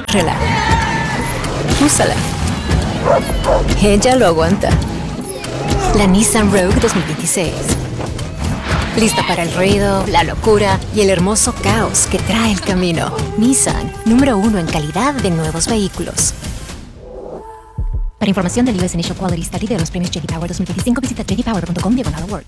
Córrela. Úsala. Ella lo aguanta. La Nissan Rogue 2026. Lista para el ruido, la locura y el hermoso caos que trae el camino. Nissan, número 1 en calidad de nuevos vehículos. Para información del US Initial Quality Study de los premios J.D. Power 2025, visita jdpower.com/award.